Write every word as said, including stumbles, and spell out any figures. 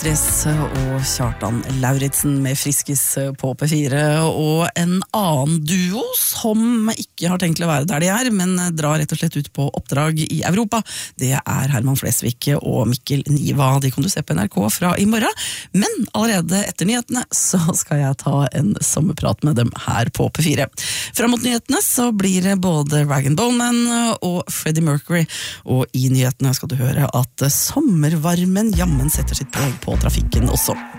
Dress og Kjartan Lauritsen med Friskis på P fire, og en annen duo som ikke har tenkt å være der de er, men drar rett og slett ut på oppdrag i Europa. Det er Herman Flesvig og Mikkel Niva. De kan du se på N R K fra i morgen, men allerede etter nyhetene så skal jeg ta en sommerprat med dem her på P fire. Fram mot nyhetene så blir det både Rag and Bone Man og Freddie Mercury, og i nyhetene skal du høre at sommervarmen jammen setter sitt preg på trafikken også.